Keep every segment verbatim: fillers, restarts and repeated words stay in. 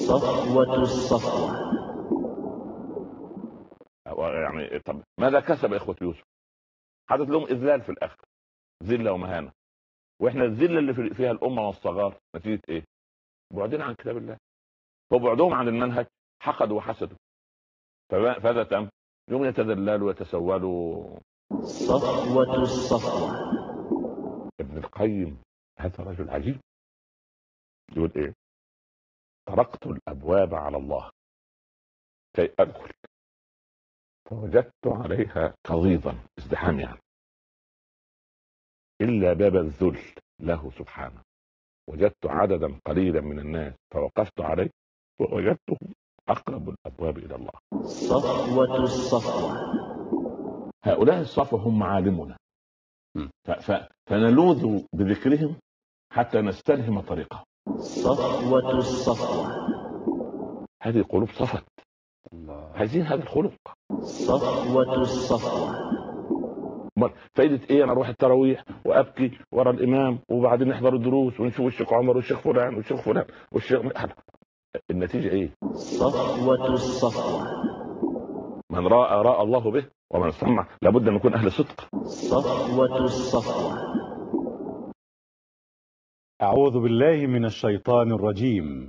صفوة الصفوة. يعني طب ماذا كسب اخوة يوسف؟ حدث لهم اذلال في الاخر، ذله ومهانه. واحنا الذله اللي فيها الامه والصغار نتيجه ايه؟ بعدين عن كتاب الله، وبعدهم عن المنهج حقدوا وحسدوا. فهذا تم يوم يتذللوا ويتسولوا. صفوة الصفوة. ابن القيم هذا رجل عجيب، يقول ايه؟ طرقت الابواب على الله كي ادخل فوجدت عليها قضيضا ازدحام، يعني الا باب الذل له سبحانه وجدت عددا قليلا من الناس فوقفت عليه ووجدته اقرب الابواب الى الله. صفوة الصفوة. هؤلاء الصفوة هم عالمنا، فنلوذ بذكرهم حتى نستلهم طريقهم. صفوة الصفوة. هذه قلوب صفت، عايزين هذا الخلق. صفوة الصفوة. فايدة ايه انا اروح التراويح وابكي ورا الامام وبعدين نحضر الدروس ونشوف الشيخ عمر والشيخ فلان والشيخ فلان والشيخ، النتيجة ايه؟ صفوة الصفوة. من راى راى الله به ومن سمع لابد ان نكون اهل صدق. صفوة الصفوة. أعوذ بالله من الشيطان الرجيم.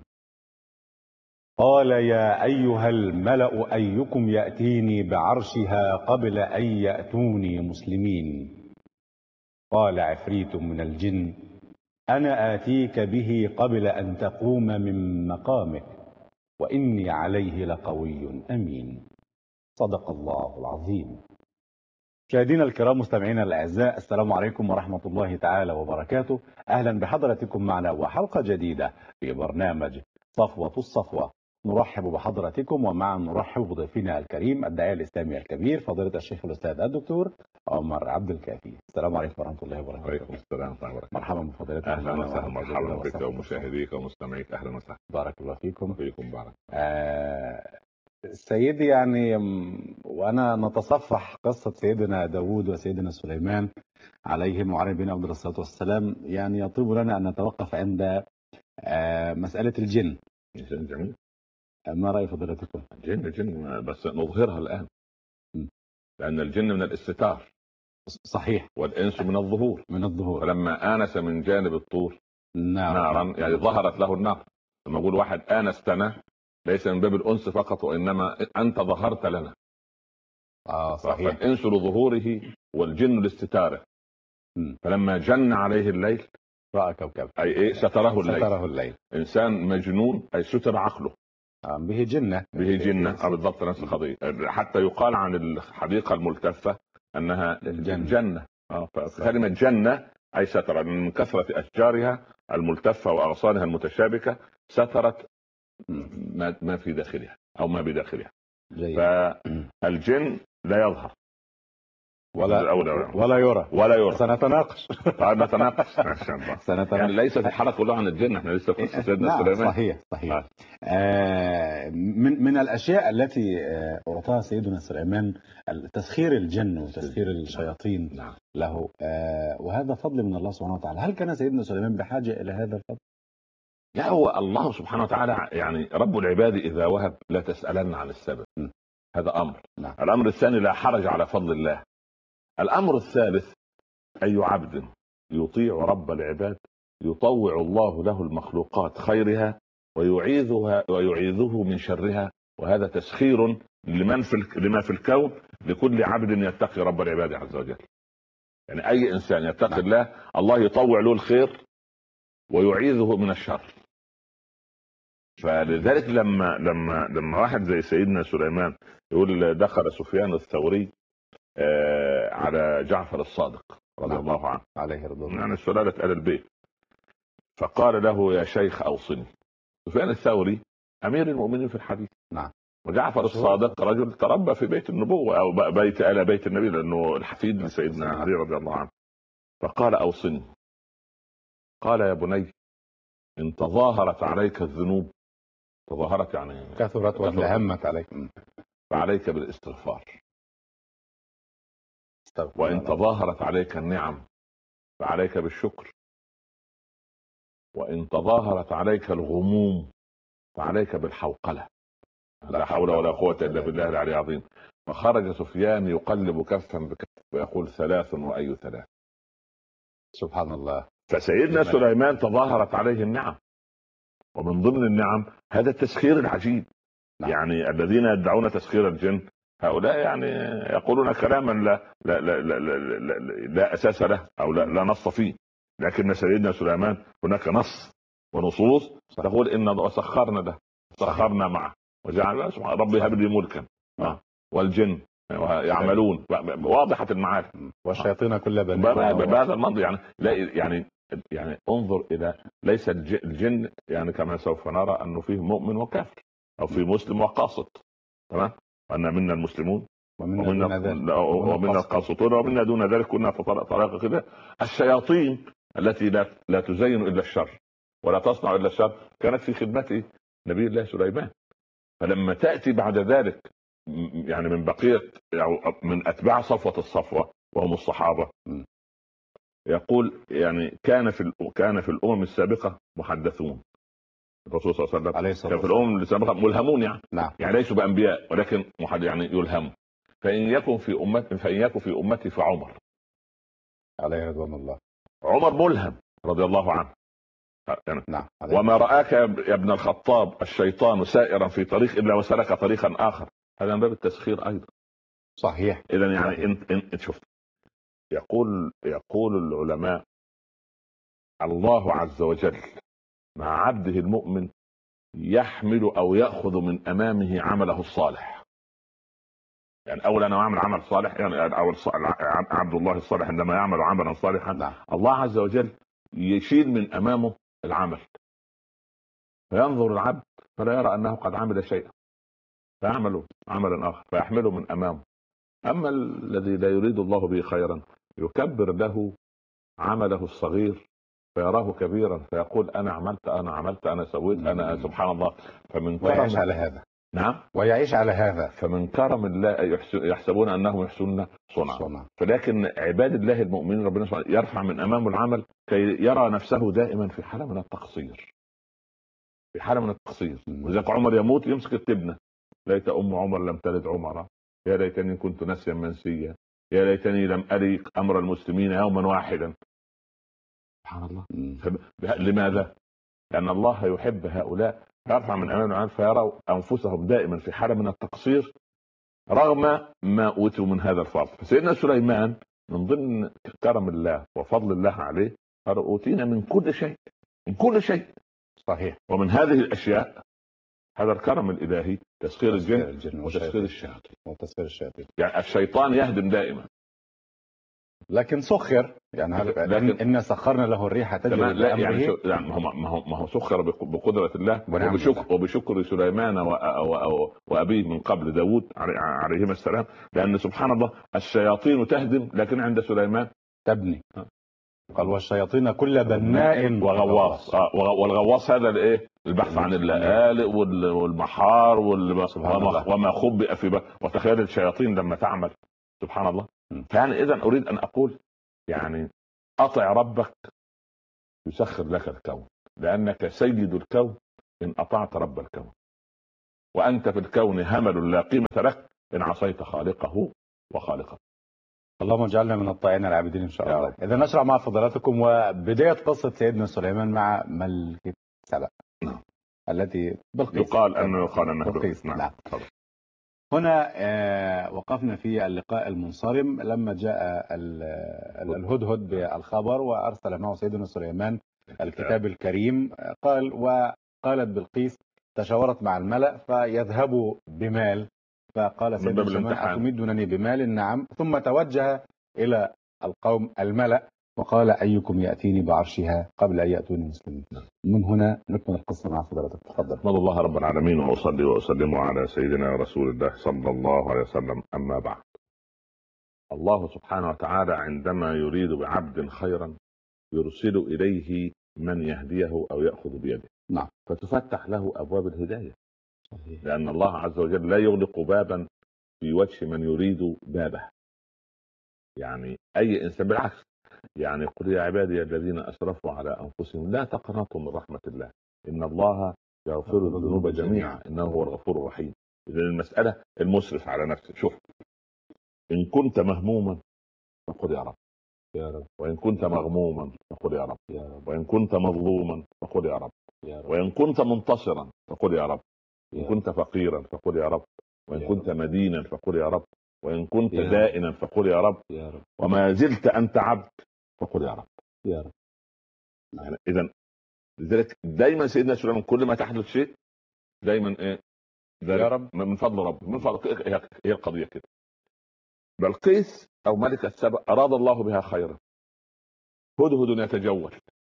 قال يا أيها الملأ أيكم يأتيني بعرشها قبل أن يأتوني مسلمين. قال عفريت من الجن أنا آتيك به قبل أن تقوم من مقامك وإني عليه لقوي أمين. صدق الله العظيم. مشاهدينا الكرام مستمعينا الأعزاء، السلام عليكم ورحمة الله تعالى وبركاته. أهلا بحضراتكم معنا وحلقة جديدة في برنامج صفوة الصفوة. نرحب بحضراتكم ومعا نرحب بضيفنا الكريم الداعية الإسلامي الكبير فضيلة الشيخ الأستاذ الدكتور عمر عبد الكافي. السلام عليكم ورحمة الله وبركاته. وعليكم السلام ورحمة الله وبركاته. مرحبا بفضيلتكم. أهلا وسهلا، مرحبا بك ومشاهديك ومستمعيك. أهلا وسهلا. بارك الله فيكم. فيكم بارك. آه سيدي، يعني وأنا نتصفح قصة سيدنا داود وسيدنا سليمان عليهم وعلى نبينا عبد الصلاة والسلام، يعني يطيب لنا أن نتوقف عند آه مسألة الجن. الجن جميل. ما رأي فضيلتكم؟ الجن الجن بس نظهرها الآن، لأن الجن من الاستتار. صحيح. والإنس من الظهور. من الظهور. فلما آنس من جانب الطور نار. نارا يعني ظهرت له النار. لما أقول واحد آنستنا ليس من باب الأنس فقط، وإنما أنت ظهرت لنا. آه صحيح. فالإنس لظهوره والجن لاستتاره. فلما جن عليه الليل رأى كوكب، أي إيه؟ ستره الليل. ستره الليل. إنسان مجنون أي ستر عقله. آه به جنة. به جنة. آه بالضبط نفس القضية. حتى يقال عن الحديقة الملتفة أنها الجنة. جنة. آه فكلمة جنة أي ستر، من كثرة أشجارها الملتفة وأغصانها المتشابكة سترت ما في داخلها أو ما بداخلها. جيد. فالجن لا يظهر ولا ولا يرى ولا يرى. سنتناقش. طيب نتناقش ان شاء الله. سنتناقش. يعني ليست الحلقه كلها عن الجن، احنا لسه في قصه سيدنا نعم سليمان. صحيح صحيح. آه. آه من من الاشياء التي اعطاها سيدنا سليمان تسخير الجن وتسخير الشياطين. نعم. له آه وهذا فضل من الله سبحانه وتعالى. هل كان سيدنا سليمان بحاجه الى هذا الفضل؟ لا، هو الله سبحانه وتعالى يعني رب العباد اذا وهب لا تسالن عن السبب. م. هذا امر. نعم. الامر الثاني لا حرج على فضل الله. الأمر الثالث أي عبد يطيع رب العباد يطوع الله له المخلوقات خيرها ويعيذها ويعيذه من شرها، وهذا تسخير لمن في لما في الكون لكل عبد يتقي رب العباد عز وجل. يعني أي إنسان يتقي الله الله يطوع له الخير ويعيذه من الشر. فلذلك لما لما لما واحد زي سيدنا سليمان يقول دخل سفيان الثوري آه على جعفر الصادق رضي نعم. الله عنه عليه رضي الله، يعني سلالة آل البيت، فقال له يا شيخ أوصني. سفيان الثوري أمير المؤمنين في الحديث. نعم. وجعفر الصادق رجل تربى في بيت النبوة أو بيت آل بيت النبي لأنه الحفيد لسيدنا علي رضي الله عنه. فقال أوصني. قال يا بني إن تظاهرت عليك الذنوب، تظاهرت يعني كثرت وتهمت عليك، فعليك بالاستغفار. وإن تظاهرت عليك النعم فعليك بالشكر. وإن تظاهرت عليك الغموم فعليك بالحوقلة، لا حول ولا قوة إلا بالله العلي العظيم. فخرج سفيان يقلب كفا بكف ويقول ثلاث وأي ثلاث. سبحان الله. فسيدنا سليمان تظاهرت عليه النعم، ومن ضمن النعم هذا التسخير العجيب. نعم. يعني الذين يدعون تسخير الجن هؤلاء يعني يقولون كلاما لا لا لا لا, لا, لا, لا أساس له أو لا, لا نص فيه، لكن سيدنا سليمان هناك نص ونصوص تقول إن وسخرنا ده سخرنا معه وجعل ربي هب لي ملكا آه. والجن يعملون واضحة المعارف والشياطين كل بني بهذا المنطق. يعني لا يعني يعني انظر الى ليس الجن يعني كما سوف نرى انه فيه مؤمن وكافر او فيه مسلم وقاسط، تمام، وان منا المسلمون ومنا ومنا القاسطون ومنا دون ذلك كنا في طريقه كده. الشياطين التي لا لا تزين الا الشر ولا تصنع الا الشر كانت في خدمه نبي الله سليمان. فلما تاتي بعد ذلك يعني من بقيه من اتباع صفوه الصفوه وهم الصحابه، يقول يعني كان في كان في الامم السابقه محدثون، الرسول صلى الله عليه وسلم كان في الامم السابقه ملهمون يعني نعم. يعني ليسوا بانبياء ولكن محد يعني يلهموا. فان يكن في امتي فان يكن في امتي فعمر عليه رضوان الله. عمر ملهم رضي الله عنه يعني. نعم. وما راك يا ابن الخطاب الشيطان سائرا في طريق الا وسلك طريقا اخر، هذا من باب التسخير ايضا. صحيح. اذا يعني انت انت شفت يقول يقول العلماء الله عز وجل مع عبده المؤمن يحمل او ياخذ من امامه عمله الصالح. يعني اول انا اعمل عمل صالح يعني اول عبد الله الصالح عندما يعمل عملا صالحا لا. الله عز وجل يشيل من امامه العمل، فينظر العبد فلا يرى انه قد عمل شيئا فيعمل عملا اخر فيحمله من امامه. اما الذي لا يريد الله به خيرا يكبر له عمله الصغير فيراه كبيرا فيقول انا عملت انا عملت انا سويت انا سبحان الله. فمن ويعيش على هذا. نعم. ويعيش على هذا. فمن كرم الله يحسبون انهم يحسنون صنعا، فلكن عباد الله المؤمنين ربنا سبحانه يرفع من امامه العمل كي يرى نفسه دائما في حاله من التقصير، في حاله من التقصير. ولذلك عمر يموت يمسك التبنه، ليت ام عمر لم تلد عمر، يا ليتني كنت نسيا منسيا، يا ليتني لم أري امر المسلمين يوما واحدا. سبحان الله. لماذا؟ لان الله يحب هؤلاء يرفع من امام العمل فيروا انفسهم دائما في حاله من التقصير رغم ما اوتوا من هذا الفضل. فسيدنا سليمان من ضمن كرم الله وفضل الله عليه قال اوتينا من كل شيء، من كل شيء. صحيح. ومن هذه الاشياء هذا الكرم الالهي تسخير الجن, الجن وتسخير الشياطين وتسخير الشياطين. يعني الشيطان يهدم دائما لكن سخر يعني لكن ان سخرنا له الريح تجري لا يعني, شو يعني ما هو ما هو سخر بقدره الله وبشكر وبشكر سليمان وابيه من قبل داود عليهما السلام. لان سبحان الله الشياطين تهدم لكن عند سليمان تبني. قال والشياطين كل بناء وغواص. آه والغواص هذا الايه البحث عن اللآلئ والمحار وما خبئ في. وتخيل الشياطين لما تعمل سبحان الله. فأنا إذن أريد أن أقول يعني أطع ربك يسخر لك الكون، لأنك سيد الكون إن أطعت رب الكون، وأنت في الكون همل لا قيمة لك إن عصيت خالقه وخالقه. اللهم اجعلنا من الطائعين العابدين إن شاء الله. إذا نشرع مع فضلاتكم وبداية قصة سيدنا سليمان مع ملكة سبأ التي بلقيس. يقال أنه يقال أنها بلقيس. نعم. نعم. هنا آه وقفنا في اللقاء المنصرم لما جاء الهدهد بالخبر وأرسل معه سيدنا سليمان الكتاب الكريم. قال وقالت بلقيس تشاورت مع الملأ فيذهبوا بمال، فقال سيدنا سليمان أتمدونني بمال؟ نعم. ثم توجه إلى القوم الملأ وقال أيكم يأتيني بعرشها قبل أن يأتوني مسلمين. من هنا نكمل القصة مع فضلاتك. تفضل. أحمد الله رب العالمين وأصلي وأسلم على سيدنا رسول الله صلى الله عليه وسلم. أما بعد، الله سبحانه وتعالى عندما يريد بعبد خيرا يرسل إليه من يهديه أو يأخذ بيده. نعم. فتفتح له أبواب الهداية، لأن الله عز وجل لا يغلق بابا في وجه من يريد بابه. يعني أي إنسان بالعكس، يعني قل يا عبادي الذين أسرفوا على أنفسهم لا تقنطوا من رحمة الله إن الله يغفر الذنوب جميعا انه هو الغفور الرحيم. اذا المساله المسرف على نفسه. شوف، ان كنت مهموما فقل يا رب يا رب، وان كنت مغموما فقل يا رب يا رب، وان كنت مظلوما فقل يا رب يا رب، وان كنت منتصرا فقل يا رب يا وان رب، كنت فقيرا فقل يا رب وان يا كنت رب، مدينا فقل يا رب وان كنت يا رب، دائنا فقل يا رب يا رب، وما زلت انت عبد فقل يا رب. يا رب. يعني اذا لذلك دايما سيدنا سليمان كل ما تحدث شيء دايما ايه؟ يا رب. من فضل رب، من فضل. هي القضيه كده. بلقيس او ملكه سبأ اراد الله بها خيرا. هدهد يتجول،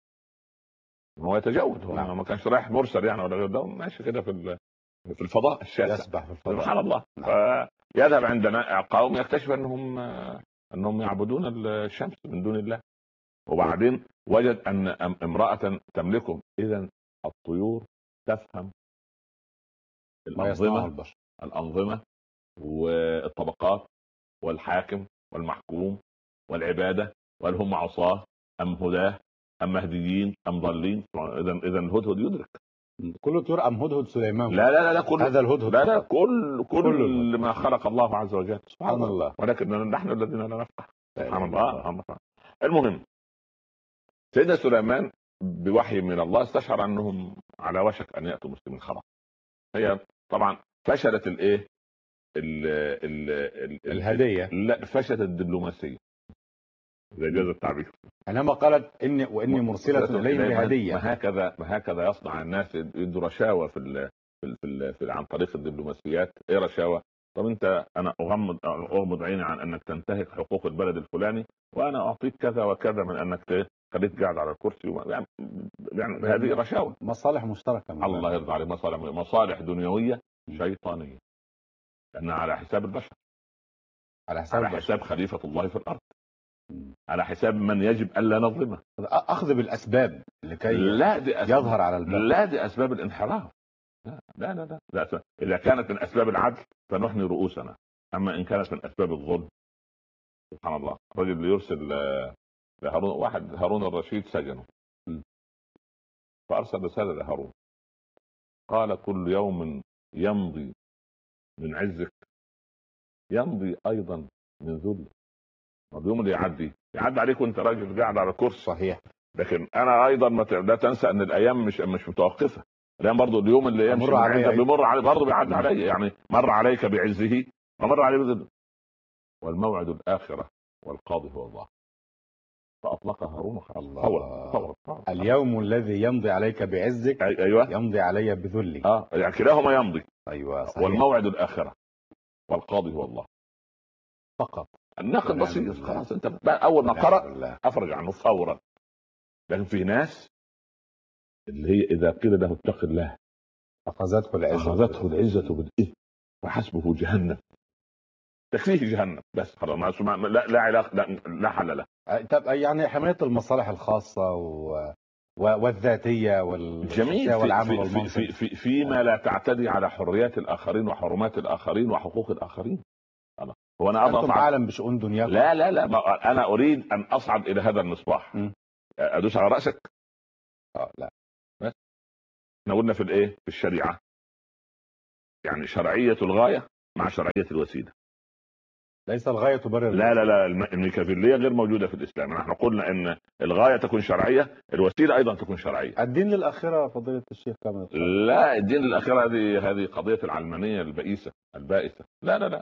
هو يتجول، هو نعم. ما كانش رايح مرسل يعني ولا غير ده، ماشي كده في في الفضاء الشاسع يسبح في الفضاء. سبحان الله. نعم. فيذهب عندنا قوم يكتشف انهم انهم يعبدون الشمس من دون الله. وبعدين وجد ان امراه تملكهم. اذا الطيور تفهم ما يصنعه الانظمه البشر. الانظمه والطبقات والحاكم والمحكوم والعباده، وهل هم عصاه ام هداه ام مهديين ام ضالين. اذا اذا الهدهد يدرك. كل الطيور ام هدهد سليمان؟ لا لا لا كل هذا الهدهد. لا لا كل كل, كل ما خلق الله عز وجل سبحان الله. ولكن نحن الذين لا نفقه. سبحان الله. الله. المهم سيدنا سليمان بوحي من الله استشعر انهم على وشك ان ياتوا مسلمين. خلاص هي طبعا فشلت الايه ال ال ال الهديه. لا فشلت الدبلوماسيه اذا جاز التعبير. انما قالت اني واني مرسله اليهم بهديه. ما هكذا ما هكذا يصنع الناس، يدوا رشاوى في ال في ال في, ال في عن طريق الدبلوماسيات. ايه رشاوى؟ طب انت انا اغمض اغمض عيني عن انك تنتهك حقوق البلد الفلاني، وانا اعطيك كذا وكذا من انك خليك قاعد على الكرسي. يعني, يعني هذه رشاوى، مصالح مشتركه. الله يرضى عليه. مصالح مصالح دنيويه شيطانيه، لانها على حساب البشر، على حساب على البشر. حساب خليفه الله في الارض، على حساب من يجب الا نظلمه. اخذ بالاسباب لكي لا دي أسباب. يظهر على الباب. لا دي اسباب الانحراف. لا لا لا, لا. لا أسباب. اذا كانت من اسباب العدل فنحني رؤوسنا، اما ان كانت من اسباب الظلم سبحان الله. الرجل اللي يرسل لهارون، واحد هارون الرشيد سجنه، فارسل رساله لهارون قال كل يوم يمضي من عزك يمضي ايضا من ذلك. اليوم اللي يعدي يعدي عليك وانت راجل قاعد على كرسي صحيح، لكن انا ايضا ما لا تنسى ان الايام مش مش متوقفه. الان برضه اليوم اللي يمشي مر عليه بيمر عليه برضه بيعدي علي. يعني مر عليك بعزه ومر عليه بذله. والموعد الاخره والقاضي هو الله. فاطلق هارون الله. اليوم الذي يمضي عليك بعزك ايوه يمضي علي بذلي. اه يعني كلاهما يمضي. ايوه صحيح. والموعد الاخره والقاضي هو الله فقط. النقد بسيط. خلاص انت اول ما قرأ افرج عنه فورا. لكن في ناس اللي هي اذا قيل له اتق الله اخذته العزه اخذته العزه بالاثم وحسبه جهنم. تكفيه جهنم بس خلاص. لا لا علاقه، لا, لا حل له. طب يعني حمايه المصالح الخاصه و... والذاتيه والجميل والعمل والمنصب في في في فيما لا تعتدي على حريات الاخرين وحرمات الاخرين وحقوق الاخرين. أنا. هو انا انتم اعلم بشؤون دنياكم. لا لا لا انا اريد ان اصعد الى هذا المصباح. م. ادوس على راسك. اه لا بس احنا قلنا في الايه في الشريعه يعني شرعيه الغايه مع شرعيه الوسيله. ليس الغايه تبرر. لا لا لا الميكافيليه غير موجوده في الاسلام. نحن قلنا ان الغايه تكون شرعيه، الوسيله ايضا تكون شرعيه. الدين للاخره فضيله الشيخ كما لا الدين للاخره هذه هذه قضيه العلمانيه البائسه البائسه. لا لا لا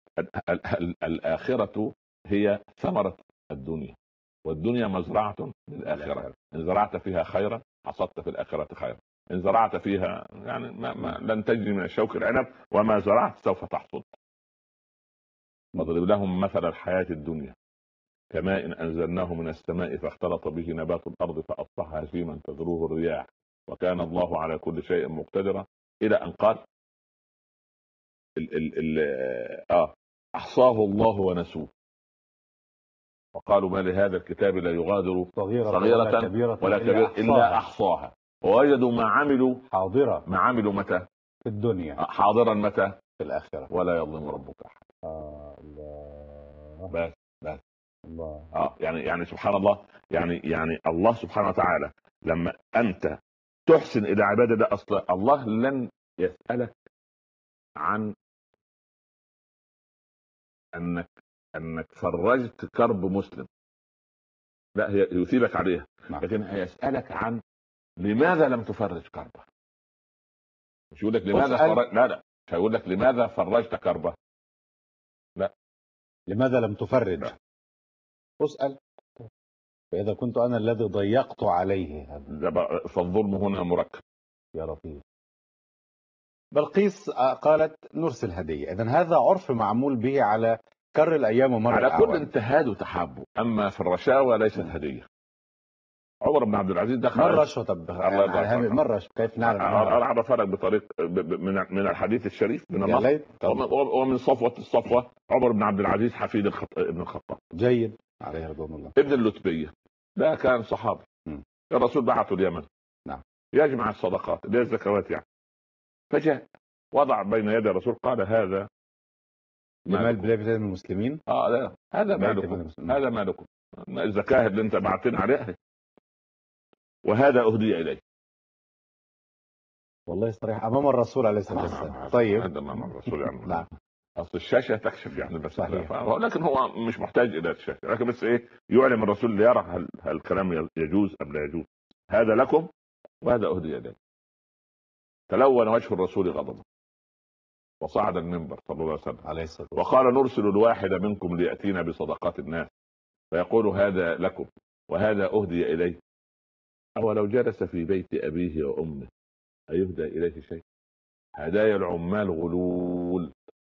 الاخره هي ثمره الدنيا، والدنيا مزرعه للاخره. ان زرعت فيها خيرا حصدت في الاخره خيرا، ان زرعت فيها يعني ما ما لن تجني من الشوك العنب، وما زرعت سوف تحصد. واضرب لهم مثل الحياة الدنيا كماء إن أنزلناه من السماء فاختلط به نبات الأرض فأصبح هشيما تذروه الرياح وكان الله على كل شيء مقتدرا. إلى أن قال ال ال ال آه أحصاه الله ونسوه وقالوا ما لهذا الكتاب لا يغادر صغيرة, صغيرة ولا كبيرة, ولا كبيرة إلا أحصاها ووجدوا ما عملوا حاضرة. ما عملوا متى في الدنيا حاضرا متى في الآخرة ولا يظلم ربك أحد. آه الله. بس بس الله. اه يعني يعني سبحان الله. يعني يعني الله سبحانه وتعالى لما انت تحسن الى عباده ده. اصلا الله لن يسالك عن انك انك فرجت كرب مسلم، لا هي يثيبك عليها، نعم. لكن هيسالك عن لماذا لم تفرج كربه. مش يقول لك لماذا أسأل. فرج، لا لا مش هيقول لك لماذا فرجت كربه، لا لماذا لم تفرج؟ لا. أسأل. فإذا كنت أنا الذي ضيقت عليه هذا ده بقى- فالظلم هنا مركب. يا لطيف. بلقيس آه، قالت نرسل هدية، إذن هذا عرف معمول به على كر الأيام ومر على كل الأعوام. انتهاد وتحابه، اما في الرشاوى ليست هديه. عمر بن عبد العزيز دخل مرة شو طب الله يرضى عليك. مرة شو كيف نعرف انا اعرف فرق بطريق ب- ب- من من الحديث الشريف من يا النص ليت. ومن, ومن صفوه الصفوه عمر بن عبد العزيز حفيد الخط... ابن الخطاب جيد عليه رضوان الله. ابن اللتبيه، ده كان صحابي. م. الرسول بعثه اليمن نعم. يجمع الصدقات اللي هي الزكوات يعني، فجاء وضع بين يدي الرسول قال هذا لمال مالكم. بلاد المسلمين. اه لا هذا مال مالكم، المسلمين. هذا مالكم، الزكاه اللي انت بعتنا عليها، وهذا اهدي اليه. والله صريح امام الرسول عليه الصلاه والسلام. طيب هذا امام الرسول يعني. نعم. اصل الشاشه تكشف يعني بس، صحيح. لكن هو مش محتاج الى الشاشه، لكن بس ايه يعلم الرسول ليرى هل, هل الكلام يجوز ام لا يجوز. هذا لكم وهذا اهدي اليه. تلون وجه الرسول غضبا وصعد المنبر صلى الله عليه وسلم عليه الصلاه وقال نرسل الواحد منكم لياتينا بصدقات الناس فيقول هذا لكم وهذا اهدي اليه، اولو جلس في بيت ابيه وامه ايهدى اليه شيء. هدايا العمال غلول.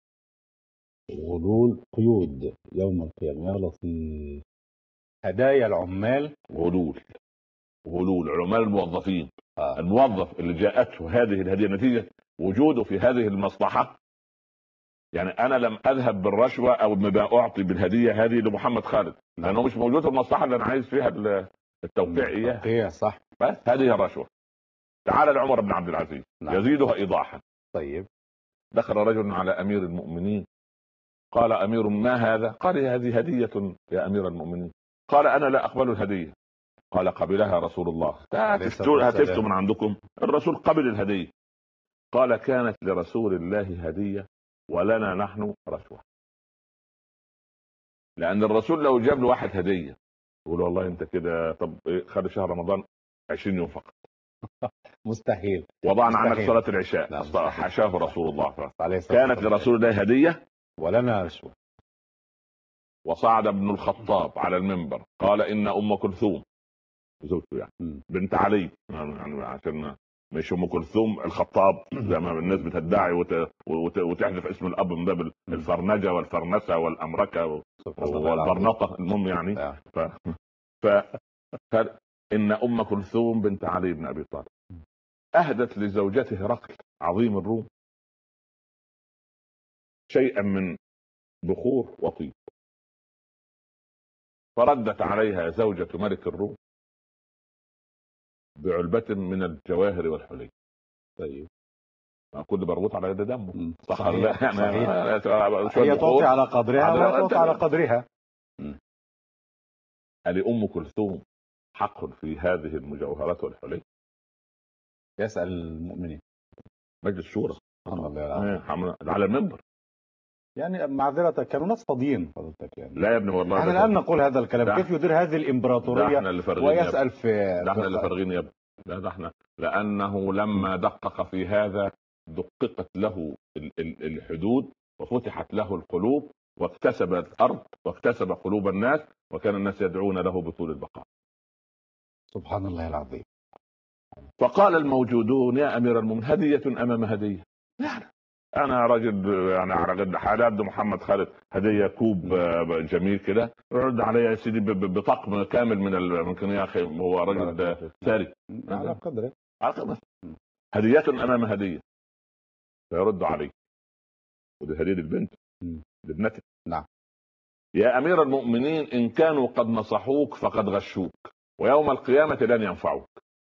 غلول قيود يوم القيامه. يا لطيف. هدايا العمال غلول غلول عمال الموظفين. آه. الموظف اللي جاءته هذه الهدية نتيجة وجوده في هذه المصلحة، يعني أنا لم أذهب بالرشوة أو ما أعطي بالهدية هذه لمحمد خالد لأنه مش موجود في المصلحة اللي أنا عايز فيها التوقيع إياه، التوقيع صح. بس هذه الرشوة. تعال لعمر بن عبد العزيز. نعم. يزيدها إيضاحا. طيب. دخل رجل على أمير المؤمنين قال أمير ما هذا؟ قال هذه هدية يا أمير المؤمنين. قال أنا لا أقبل الهدية. قال قبلها رسول الله. هتفتوا من عندكم. الرسول قبل الهدية. قال كانت لرسول الله هدية ولنا نحن رشوة. لأن الرسول لو جاب له واحد هدية يقول والله أنت كده طب خد شهر رمضان عشرين يوم فقط. مستحيل. وضعنا عنك صلاة العشاء. حاشاه رسول الله. كانت لرسول الله هدية ولنا رشوة. وصعد ابن الخطاب على المنبر قال إن أم كلثوم زوجته يعني بنت علي، يعني عشان مش ام كلثوم الخطاب زي ما الناس بتدعي وت... وت... وتحذف اسم الاب من باب الفرنجه والفرنسه والامركه والبرنطه المهم يعني. ف... ف... ف... ان ام كلثوم بنت علي بن ابي طالب اهدت لزوجته هرقل عظيم الروم شيئا من بخور وطيب، فردت عليها زوجة ملك الروم بعلبة من الجواهر والحلي. طيب كل مربوط على يد دمه صح ولا لا؟ صحيح. هي تعطي على قدرها ولا تعطي على قدرها. هل أم كلثوم حق في هذه المجوهرات والحلي؟ يسأل المؤمنين. مجلس الشورى الله على المنبر. يعني معذرة كانوا ناس فاضيين حضرتك يعني. لا يا ابني والله احنا الان نقول هذا الكلام. كيف يدير هذه الامبراطوريه ويسأل في ده احنا اللي فارغين يا ابني. لا ده احنا لانه لما دقق في هذا دققت له الحدود وفتحت له القلوب واكتسب الارض واكتسب قلوب الناس وكان الناس يدعون له بطول البقاء. سبحان الله العظيم. فقال الموجودون يا امير المؤمنين هدية امام هدية. يعني انا راجل يعني على قد حالي عبد محمد خالد هديه كوب جميل كده رد عليا يا سيدي بطقم كامل من ممكن يا اخي هو راجل ثري على قدره على قدره هديه امام هديه. فيرد علي ودي هديه البنت لابنتي. نعم. يا امير المؤمنين ان كانوا قد نصحوك فقد غشوك ويوم القيامه لن ينفعوك.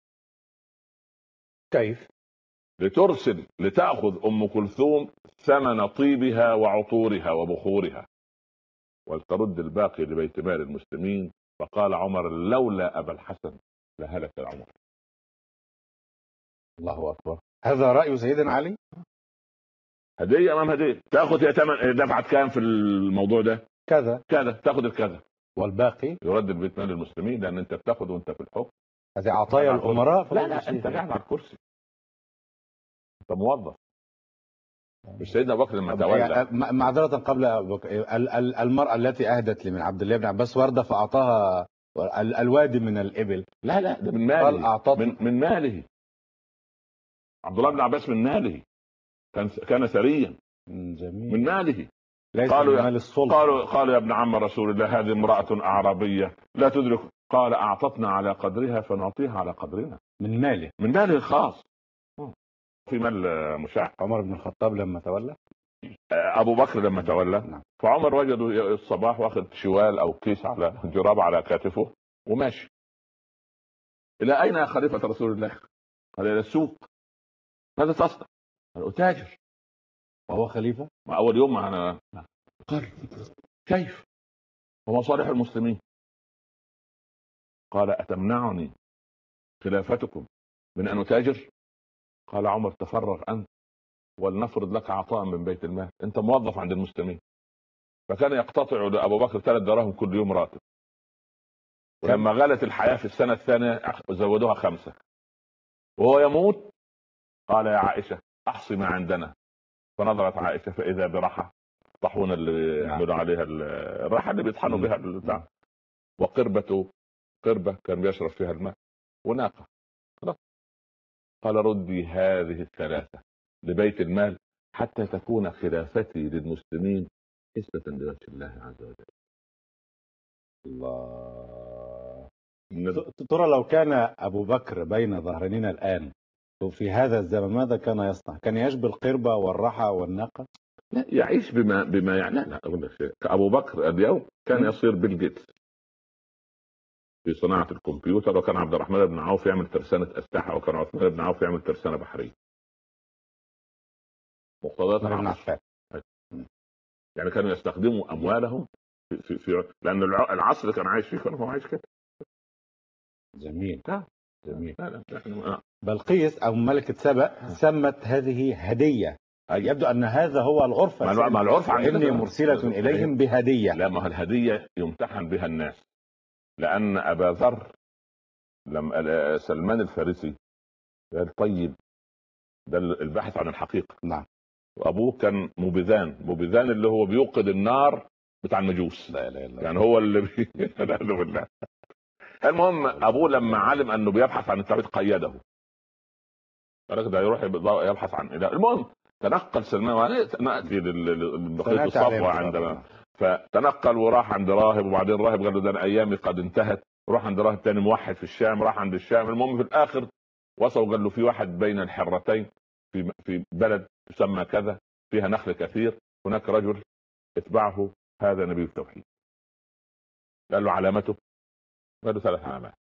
كيف؟ لترسل لتأخذ أم كلثوم ثمن طيبها وعطورها وبخورها ولترد الباقي لبيت مال المسلمين. فقال عمر لولا أبا الحسن لهلك العمر. الله أكبر. هذا رأي سيدنا علي؟ هديه امام هديه. تاخذ يا ثمن دفعت كام في الموضوع ده؟ كذا كذا. تاخذ الكذا والباقي يرد البيت مال المسلمين، لان انت بتاخذ وانت في الحكم. هذه عطايا الأمراء. لا لا، انت قاعد على الكرسي، انت موظف. مش سيدنا ابو بكر لما تولى معذرة قبل أبو بكر، ال- ال- المرأة التي أهدت لمن عبد الله بن عباس وردة فأعطاها ال- الوادي من الإبل. لا لا، ده من قال ماله. أعطته من, من ماله. عبد الله بن عباس من ماله، كان كان ثريا. جميل. من ماله. ليس قالوا من مال السلطة. قالوا قالوا يا ابن عم رسول الله هذه امرأة أعرابية لا تدرك. قال أعطتنا على قدرها فنعطيها على قدرنا. من ماله. من ماله الخاص. في مال مشاع. عمر بن الخطاب لما تولى. ابو بكر لما تولى. نعم. فعمر وجده الصباح واخد شوال او كيس على جراب على كتفه وماشي. الى اين يا خليفة رسول الله؟ قال الى السوق. ماذا تصنع؟ قال اتاجر. وهو خليفة؟ مع اول يوم معنا. قال كيف ومصالح المسلمين؟ قال اتمنعني خلافتكم من ان اتاجر؟ قال عمر تفرغ انت ولنفرض لك عطاء من بيت المال، انت موظف عند المسلمين. فكان يقتطع لابو بكر ثلاث دراهم كل يوم راتب. ولما غلت الحياه في السنه الثانيه زودوها خمسه. وهو يموت قال يا عائشه احصي ما عندنا. فنظرت عائشه فاذا برحى طحونه اللي يعملوا عليها الرحى اللي بيطحنوا بها البتاع، وقربه قربه كان بيشرب فيها الماء، وناقه. قال ردي هذه الثلاثه لبيت المال حتى تكون خلافتي للمسلمين حسبة لوجه الله عز وجل. الله. ترى لو كان أبو بكر بين ظهرنا الآن في هذا الزمن ماذا كان يصنع؟ كان يشبه القربة والرحى والناقة؟ لا، يعيش بما بما يعني. لا أقول لك شيء، أبو بكر اليوم كان يصير بيل جيتس في صناعة الكمبيوتر، وكان عبد الرحمن بن عوف يعمل ترسانة أسلحة، وكان عثمان بن عوف يعمل ترسانة بحرية. مقتضيات العصر. يعني كانوا يستخدموا اموالهم في, في, في لان العصر اللي كان عايش فيه كان هو عايش كده. جميل. لا. جميل. لا لا. بلقيس او ملكة سبأ سمت هذه هدية. يبدو ان هذا هو العرف. ما العرف اني مرسلة اليهم بهدية. لا، ما الهدية يمتحن بها الناس. لان ابا ذر لما سلمان الفارسي قال طيب ده البحث عن الحقيقة. نعم. وابوه كان مبذان. مبذان اللي هو بيوقد النار بتاع المجوس. لا لا لا. يعني هو اللي بي... لا بالله. المهم ابوه لما علم انه بيبحث عن التوحيد قيده. قال ده يروح يبحث عن اله. المهم تنقل سلمان، ناتي للبقيه الصفوه عندما فتنقل وراح عند راهب، وبعدين راهب قال له ده انا ايامي قد انتهت. وراح عند راهب تاني موحد في الشام، راح عند الشام. المهم في الاخر وصلوا قال له في واحد بين الحرتين في في بلد تسمى كذا فيها نخل كثير، هناك رجل اتبعه هذا نبي التوحيد. قال له علامته؟ قال له ثلاث علامات.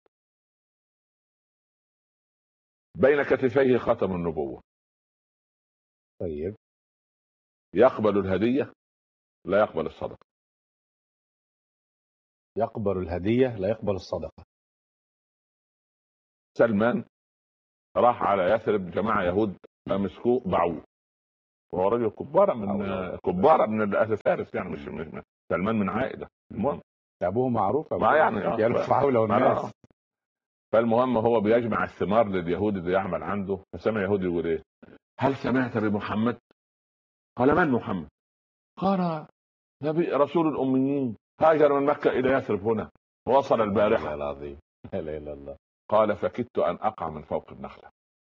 بين كتفيه خاتم النبوة. طيب. يقبل الهدية لا يقبل الصدقة. يقبل الهدية لا يقبل الصدقة. سلمان راح على يثرب، جماعة يهود مسكوه باعوه، وهو رجل كبارة من كبارة من أهل فارس، يعني مش من سلمان من عائلة. المهم أبوه معروف ما يعني يلف حوله والناس. فالمهم هو بيجمع الثمار لليهود اللي يعمل عنده. فسمع يهودي يقول ايه؟ هل سمعت بمحمد؟ قال من محمد؟ قال نبي رسول الأميين هاجر من مكة إلى يثرب هنا ووصل البارحة. العظيم. لا اله الا الله. قال فكدت أن أقع من فوق النخلة.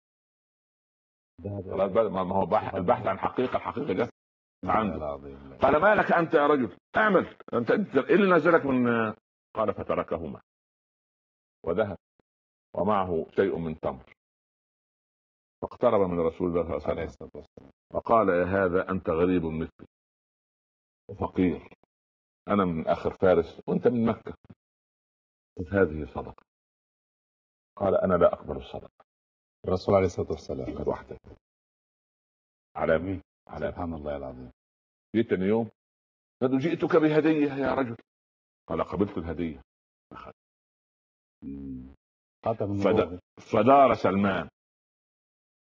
ما هو البحث عن حقيقة. الحقيقة جت عنده. قال ما لك أنت يا رجل؟ اعمل أنت إيه اللي نزلك من؟ قال فتركهما وذهب ومعه شيء من تمر، فاقترب من رسول الله صلى الله عليه وسلم وقال يا هذا أنت غريب مثلي وفقير، أنا من آخر فارس وأنت من مكة، هذه صدقة. قال أنا لا أقبل الصدقة. الرسول عليه الصلاة والسلام وحده على مين؟ على سبحان الله العظيم. جيت يوم قال جئتك بهدية يا رجل. قال قبلت الهدية. أخذ. فدار سلمان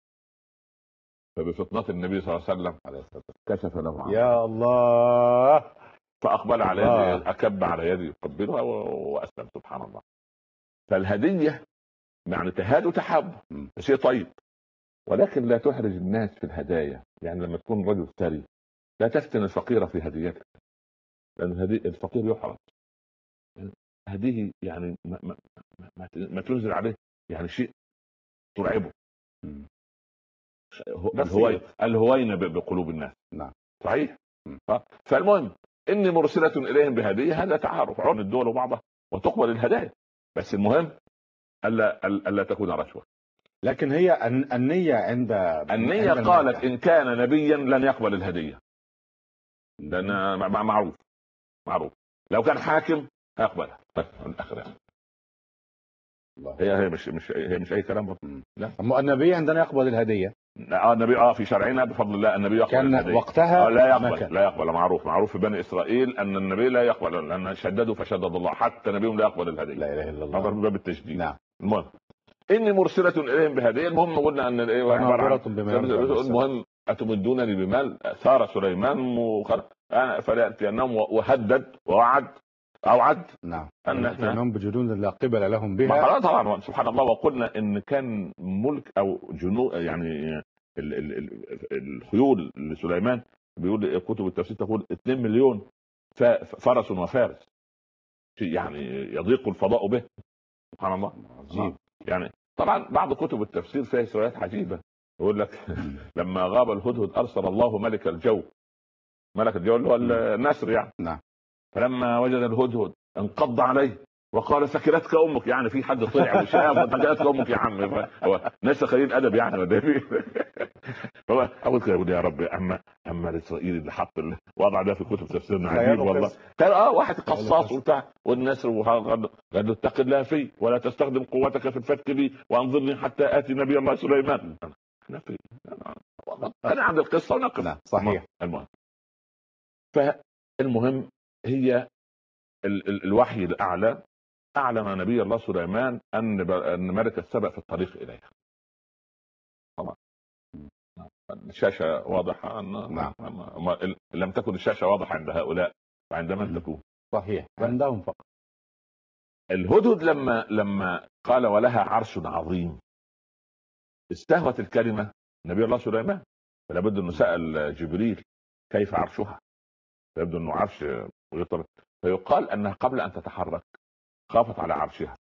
فبفطنة النبي صلى الله عليه وسلم كشف له عنه. يا الله. فاقبل على الله. يدي، اكب على يدي يقبلها واسلم. سبحان الله. فالهديه يعني تهاد وتحب شيء طيب، ولكن لا تحرج الناس في الهدايا. يعني لما تكون رجل ثري لا تفتن الفقير في هديتك، لان الفقير يحرج. هذه يعني ما, ما, ما, ما تنزل عليه يعني شيء ترعبه. الهوين الهوين بقلوب الناس. نعم صحيح. فالمهم اني مرسله اليهم بهديه، هذا تعارف عن الدول وبعضها وتقبل الهدايا، بس المهم الا الا تكون رشوه. لكن هي النيه عند النيه عند قالت ان كان نبيا لن يقبل الهديه، لان معروف معروف لو كان حاكم هيقبلها الاخر يعني. هي هي مش مش هي مش اي كلام برضه. لا النبي عندنا يقبل الهديه. اه النبي اه في شرعنا بفضل الله النبي يقبل كان الهديه وقتها. آه لا يقبل مكان. لا يقبل. معروف معروف في بني اسرائيل ان النبي لا يقبل، لان شددوا فشدد الله، حتى نبيهم لا يقبل الهديه. لا اله الا الله. هذا من باب التشديد. نعم. المهم اني مرسله اليهم بهديه. المهم قلنا ان الايه المهم اتمدونني بمال ثار سليمان وخلق انا فلياتينهم، وهدد ووعد اوعد. نعم. ان احنا بجنود لا قبل لهم بها. طبعا سبحان الله. وقلنا ان كان ملك او جنود يعني ال ال ال الخيول لسليمان، بيقول كتب التفسير تقول اثنين مليون فرس وفارس، يعني يضيق الفضاء به. سبحان الله. عجيب. يعني طبعا بعض كتب التفسير فيها روايات عجيبه، يقول لك لما غاب الهدهد ارسل الله ملك الجو، ملك الجو اللي هو النسر يعني. نعم. فلما وجد الهدهد انقض عليه وقال ثكلتك امك، يعني في حد طلع وشاف ثكلتك امك يا عم. هو ناس خليل ادب يعني ولا ايه؟ هو اول كده يقول يا رب اما اما الاسرائيلي اللي حط وضع ده في كتب تفسيرنا عجيب والله. قال اه واحد قصاص وبتاع والنسر قال له اتق الله في ولا تستخدم قوتك في الفتك بي وانظرني حتى اتي نبي الله سليمان. انا في انا عند القصه ونقف. صحيح. المهم فالمهم هي ال ال الوحي الاعلى اعلم نبي الله سليمان ان ان ملك السبأ في الطريق اليها. طبعا الشاشه واضحه ان نعم. لم تكن الشاشه واضحه عند هؤلاء، فعند من تكون؟ صحيح عندهم فقط. الهدهد لما لما قال ولها عرش عظيم استهوت الكلمه نبي الله سليمان، فلا بد انه سال جبريل كيف عرشها، يبدو انه عرش غير. فيقال انها قبل ان تتحرك خافت على عرشها،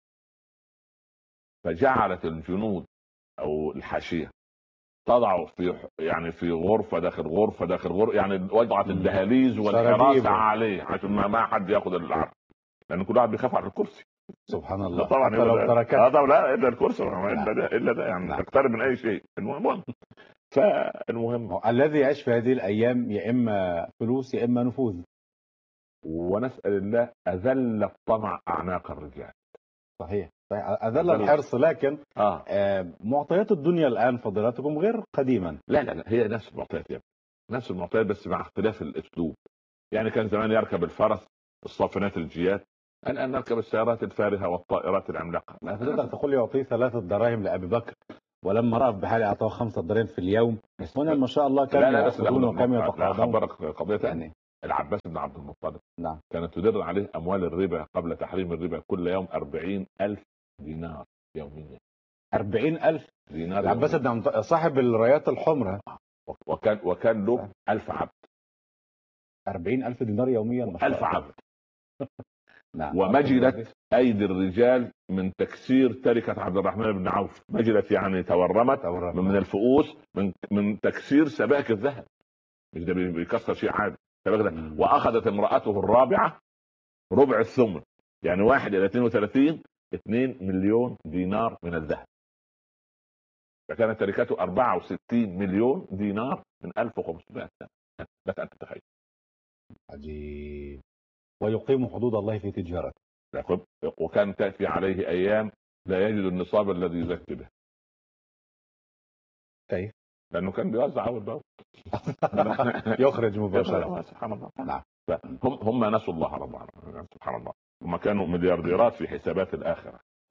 فجعلت الجنود او الحاشيه تضع في يعني في غرفه داخل غرفه داخل غرفه، يعني وضعت الدهاليز والحراسه عليه عشان ما حد ياخذ العرش، لان كل واحد بيخاف على الكرسي. سبحان الله. طبعا لو تركت اه طبعا لا الا الكرسي الا ده الا ده يعني تقترب من اي شيء. المهم فالمهم الذي يعيش في هذه الايام يا اما فلوس يا اما نفوذ، ونسال الله اذل الطمع اعناق الرجال. صحيح. اذل الحرص. لكن آه. آه معطيات الدنيا الان فضيلتكم غير قديما. لا لا لا هي نفس المعطيات يعني. نفس المعطيات بس مع اختلاف الاسلوب. يعني كان زمان يركب الفرس الصافنات الجيات، الان نركب السيارات الفارهه والطائرات العملاقه. ما تقدر تقول لي يعطيه ثلاثه دراهم لابي بكر ولما رأى بحالي اعطاه خمسه دراهم في اليوم. هنا ما شاء الله كم ياخذون وكم يتقاضون. خبرك قضيه ثانيه. العباس بن عبد المطلب نعم كانت تدر عليه اموال الربا قبل تحريم الربا كل يوم أربعين ألف دينار يوميا. أربعين ألف دينار. العباس بن صاحب الرايات الحمراء وكان وكان له ألف عبد. أربعين ألف دينار يوميا. ألف عبد. نعم. ومجلت ايدي الرجال من تكسير تركه عبد الرحمن بن عوف. مجلت يعني تورمت, تورمت. من الفؤوس من من تكسير سبائك الذهب. مش ده بيكسر شيء عادي. واخذت امراته الرابعه ربع الثمن، يعني واحد الى اثنين وثلاثين اثنين مليون دينار من الذهب. فكانت تركته أربعة وستين مليون دينار من ألف وخمسمائة سنه. لك ان تتخيل. عجيب. ويقيم حدود الله في تجارته. وكان تأتي عليه أيام لا يجد النصاب الذي يزكي به. كيف؟ لأنه كان بيوزع أول بأول. يخرج مباشرة. سبحان الله. نعم. هم هم نسوا الله رب العالمين. سبحان الله. هم كانوا مليارديرات في حسابات الآخرة.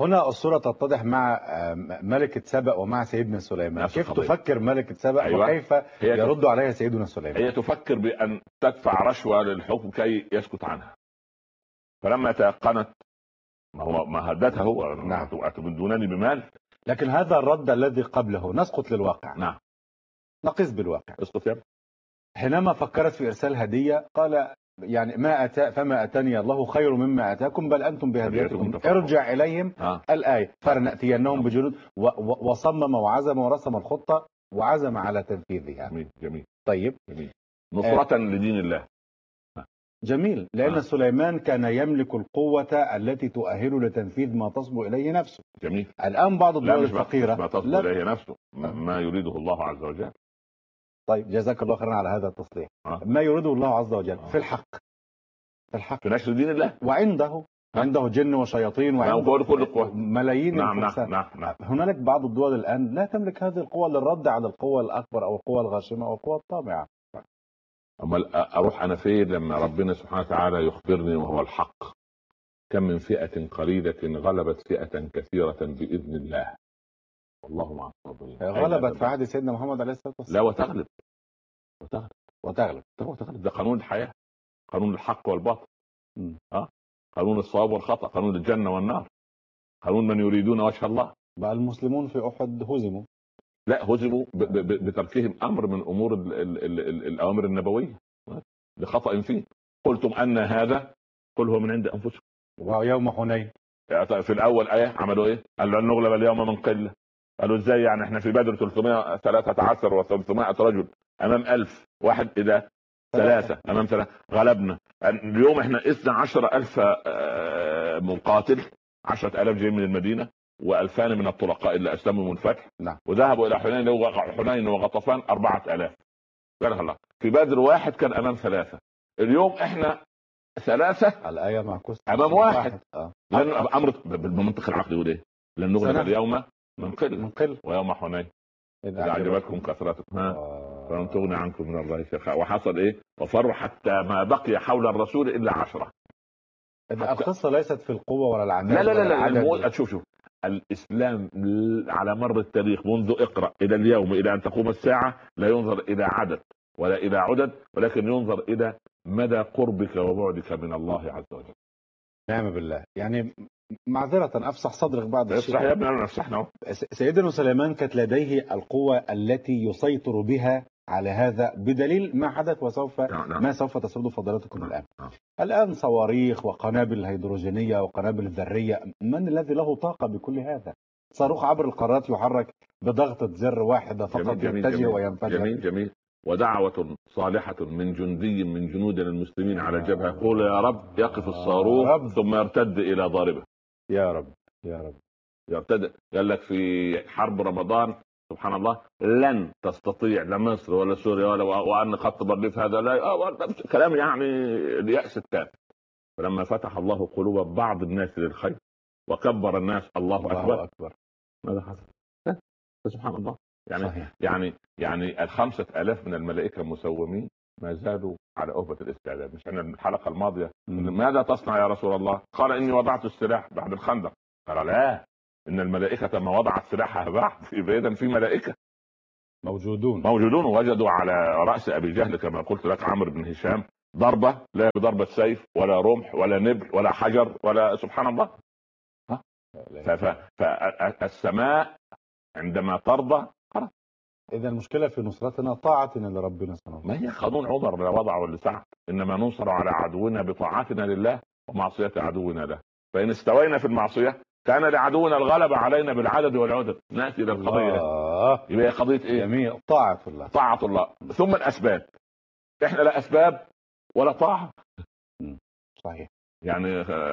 هنا الصورة تتضح مع آه، ملكة سبأ ومع سيدنا سليمان. نفس كيف القضية. تفكر ملكة سبأ أيوة. وكيف هي يرد عليها سيدنا سليمان؟ هي تفكر بأن تدفع رشوة للحكم كي يسكت عنها، فلما تيقنت ما هو ما هدتها هو نعم. أتمدونني بمال. لكن هذا الرد الذي قبله، نسقط للواقع. نعم. نقيس بالواقع. اسقط يا ابني. حينما فكرت في إرسال هدية قال يعني ما أتى فما أتاني الله خير مما أتاكم بل أنتم بهديتكم ارجع إليهم. آه. الآية فلنأتينهم بجنود و- و- وصمم وعزم ورسم الخطة وعزم على تنفيذها. جميل جميل طيب جميل. نصرة لدين الله. جميل، لأن آه. سليمان كان يملك القوة التي تؤهله لتنفيذ ما تصبو إليه نفسه. جميل. الآن بعض لا الدول مش ما- الفقيرة مش ما تصل لا. إليه نفسه، ما ما يريده الله عز وجل. طيب جزاك الله خيرا على هذا التصريح. آه. ما يريده الله عز وجل آه. في الحق، في الحق في نشر دين الله. وعنده عنده جن وشياطين نعم، وعنده كل كل القوى. ملايين نعم نعم الفرسان. نعم نعم. هنالك بعض الدول الآن لا تملك هذه القوة للرد على القوة الأكبر أو القوة الغاشمة أو القوة الطامعة. أمال أروح أنا فين لما ربنا سبحانه وتعالى يخبرني وهو الحق؟ كم من فئة قليلة غلبت فئة كثيرة بإذن الله والله مع الصابرين. غلبت في عهد سيدنا محمد عليه الصلاة والسلام. لا وتغلب وتغلب وتغلب. وتغلب. ده قانون الحياة، قانون الحق والباطل. م. ها قانون الصواب والخطأ، قانون الجنة والنار، قانون من يريدون وجه الله. بقى المسلمون في أحد هزموا. لا هزموا ب- ب- بتركهم امر من امور ال ال ال ال الاوامر النبويه لخطا فيه. قلتم ان هذا قل هو من عند انفسكم. ويوم حنين في الاول ايه عملوا ايه؟ قالوا لن نغلب اليوم من قله. قالوا ازاي يعني احنا في بدر ثلاثمائة وثلاثة عشر و300 رجل امام ألف واحد، الى ثلاثه امام ثلاثه غلبنا. اليوم احنا اثنا عشر ألف مقاتل، عشرة آلاف جايين من المدينه والفان من الطلقاء اللي اسلموا من الفتح. نعم. وذهبوا الى حنين حنين وغطفان أربعة آلاف. قال الله في بدر واحد كان امام ثلاثه، اليوم احنا ثلاثه الآية معكوسة امام واحد. آه. لان امر بالمنطق العقلي يقول ايه؟ لن نغلب سنة. اليوم من قله من قل ويوم حنين إذا اذا عجبتكم كثرتكم ها آه. فلن تغني عنكم من الله شيئا. وحصل ايه؟ وفروا حتى ما بقي حول الرسول الا عشرة. إذا القصة ليست في القوة ولا العدد. لا لا لا, ولا لا. المو... العدد. شوف شوف الاسلام على مر التاريخ منذ اقرا الى اليوم الى ان تقوم الساعه لا ينظر الى عدد ولا الى عدد، ولكن ينظر الى مدى قربك وبعدك من الله عز وجل. نعم بالله. يعني معذرة افسح صدرك بعد الشيء. افسح يا ابني، انا افسحنا اهو. سيدنا سليمان كانت لديه القوة التي يسيطر بها على هذا بدليل ما حدث وسوف نعم. ما سوف تسرده فضيلتكم نعم. الآن. نعم. الآن صواريخ وقنابل هيدروجينية وقنابل ذرية، من الذي له طاقة بكل هذا؟ صاروخ عبر القارات يحرك بضغطة زر واحدة فقط، جميل جميل يتجه جميل وينفجر. جميل جميل. ودعوة صالحة من جندي من جنودنا المسلمين على الجبهة يقول يا رب يقف الصاروخ رب. ثم يرتد إلى ضاربه. يا رب يا رب. يرتد. قال لك في حرب رمضان سبحان الله لن تستطيع لا مصر ولا سوريا ولا وأن خط بارليف هذا لا آه كلام يعني اليأس التام. فلما فتح الله قلوب بعض الناس للخير وكبر الناس الله, الله أكبر, أكبر. ماذا حصل؟ سبحان الله. يعني صحيح. يعني يعني الخمسة آلاف من الملائكة المسومين ما زالوا على أهبة الاستعداد. مش أنا الحلقة الماضية م. ماذا تصنع يا رسول الله؟ قال إني وضعت السلاح بعد الخندق. قال لا، إن الملائكة ما وضعت سلاحها بعد. إذا في ملائكة موجودون موجودون وجدوا على رأس أبي جهل كما قلت لك عمرو بن هشام ضربة لا بضربة سيف ولا رمح ولا نبل ولا حجر ولا سبحان الله. ها؟ فالسماء عندما ترضى خلاص. إذا المشكلة في نصرتنا طاعتنا لربنا سبحانه. ما هي قانون عمر لا وضع ولا سعى، إنما ننصر على عدونا بطاعتنا لله ومعصية عدونا له. فإن استوينا في المعصية كان لعدونا الغلبة علينا بالعدد والعدد. نأتي إلى القضية. يبقى قضية إيه؟ جميل. طاعة الله. طاعة الله. ثم الأسباب. إحنا لا أسباب ولا طاعة. صحيح. يعني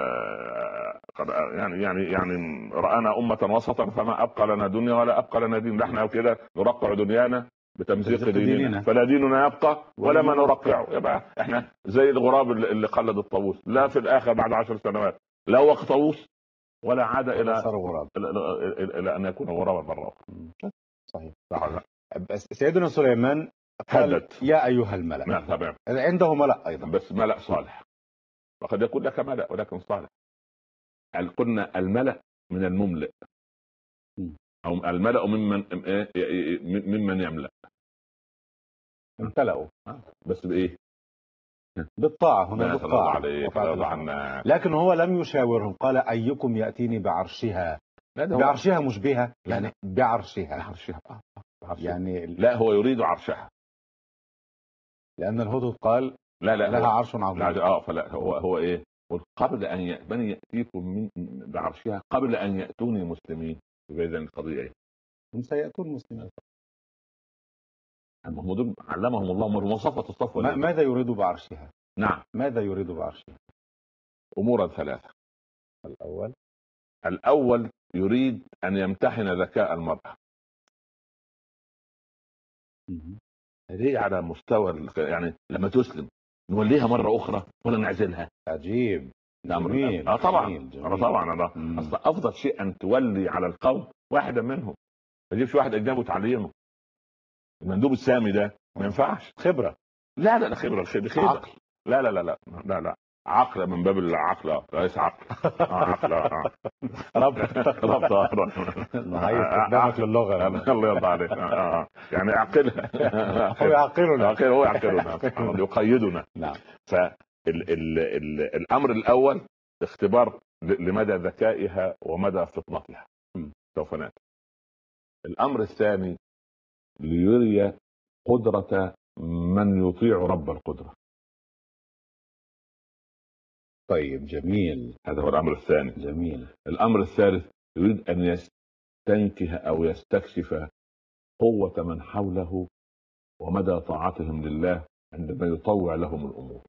يعني يعني يعني رأنا أمة وسطا فما أبقى لنا دنيا ولا أبقى لنا دين. نحن كده نرقع دنيانا بتمزيق ديننا. ديننا فلا ديننا يبقى ولا ما نرقعه. يبقى احنا زي الغراب اللي قلد الطاووس، لا في الآخر بعد عشر سنوات لا وقت طاووس ولا عاد إلى إلى أن يكون غرابا مرة أخرى. صحيح. صحيح. سيدنا سليمان قال يا أيها الملأ. نعم تمام. عنده ملأ أيضا بس ملأ صالح. وقد يكون لك ملأ ولكن صالح. قلنا الملأ من المملئ او الملأ ممن ممن يملأ. امتلأوا بس بايه؟ بالطاعة هنا، بالطاعة عليك. لكن هو لم يشاورهم، قال أيكم يأتيني بعرشها. بعرشها مش بها، يعني بعرشها. بعرشها. يعني لا، هو يريد عرشها، لأن الهدهد قال لا لا لها عرش عظيم. اه فلا هو هو ايه؟ قبل ان من ياتيكم من بعرشها قبل ان ياتوني مسلمين. اذا القضيه ايه؟ هم سيأتون مسلمين. هم دول علمهم الله مواصفة الصفوة. ما ماذا يريد بعرشها؟ نعم، ماذا يريد بعرشها؟ امورا ثلاثة. الاول الاول يريد ان يمتحن ذكاء المرأة. هذه على مستوى يعني لما تسلم نوليها مرة اخرى ولا نعزلها؟ عجيب. جميل. اه طبعا جميل. جميل. اه طبعا انا اصل افضل شيء ان تولي على القوم واحدا منهم. ما تجيبش واحد اجنبي وتعلمه. المندوب السامي ده ما ينفعش. خبرة. لا لا لا خبرة خبرة. عقل. لا لا لا لا لا لا عقل من باب العقل، ليس عقل. اه عقل. اه ربط ربط. عايز استخدامك للغة. الله يرضى عليك. يعني عقلها. هو يعقلنا. هو يعقلنا يقيدنا. نعم. فالامر الاول اختبار لمدى ذكائها ومدى فطنتها، سوف ناتي. الامر الثاني ليري قدرة من يطيع رب القدرة. طيب جميل. هذا هو الامر الثاني. جميل. الامر الثالث يريد ان يستنكه او يستكشف قوة من حوله ومدى طاعتهم لله عندما يطوع لهم الامور.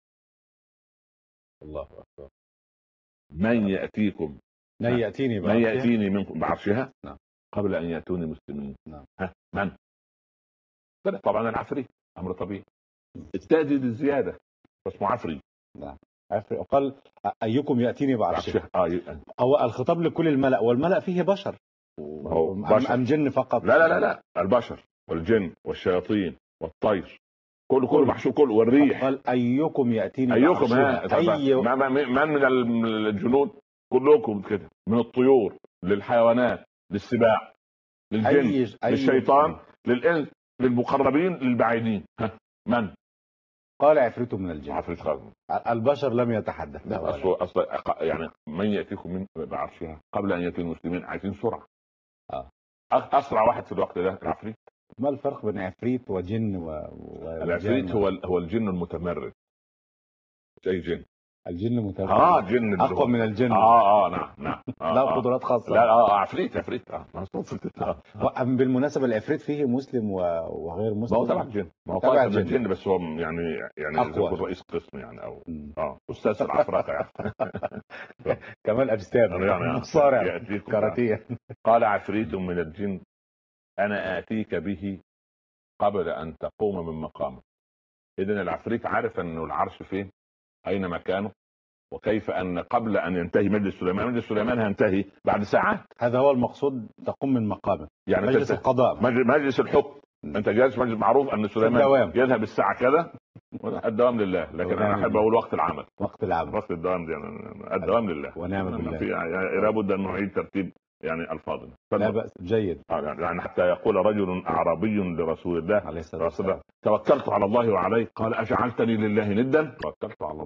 الله اكبر. من ياتيكم من ياتيني من ياتيني منكم بعرشها نعم. قبل ان ياتوني مسلمين. نعم. ها من؟ طبعا العفريت، امر طبيعي. التأديد الزيادة اسمه عفريت. نعم. عفريت. قال ايكم ياتيني بعرشها. آه. هو الخطاب لكل الملأ، والملأ فيه بشر. هو بشر. ام جن فقط؟ لا لا لا لا البشر والجن والشياطين والطير كله كله محشور كله والريح. قال ايكم ياتيني ايكم بعرشها. أي... من من الجنود كلكم كده، من الطيور للحيوانات للسباع للجن أي... للشيطان أي... للانس للمقربين للبعيدين. ها من؟ قال عفريت من الجن. عفريت خالص. البشر لم يتحدث. اصل اصل يعني من ياتيكم من بعرشها قبل ان ياتي المسلمين، عايزين سرعه. اه اسرع واحد في الوقت ده العفريت. ما الفرق بين عفريت وجن و... و... العفريت هو هو الجن المتمرد. اي جن؟ الجن متمرد. اه جن اقوى من الجن. اه اه نعم نعم. آه لا قدرات خاصه. لا اه عفريت عفريت اه, آه. بالمناسبه العفريت فيه مسلم وغير مسلم. ما هو تبع الجن. ما هو تبع الجن بس هو يعني يعني اقوى رئيس قسم يعني او اه استاذ في العفرقه يعني. كمال اجسام يعني مصارع كاراتيه. قال عفريت من الجن انا اتيك به قبل ان تقوم من مقامك. اذن العفريت عارف انه العرش فين، اين مكانه، وكيف ان قبل ان ينتهي مجلس سليمان، مجلس سليمان هينتهي بعد ساعات. هذا هو المقصود، تقوم من مقامه يعني مجلس القضاء، مجلس الحكم. انت جالس مجلس معروف ان سليمان يذهب الساعه كذا. الدوام لله، لكن انا احب اقول وقت العمل. وقت العمل وقت الدوام دي الدوام لله ونعم بالله. في لابد ان نعيد ترتيب يعني الفاظنا. لا بأس، جيد. يعني حتى يقول رجل اعرابي لرسول الله عليه الصلاه والسلام توكلت على الله وعليه قال اجعلتني لله ندا. توكلت على الله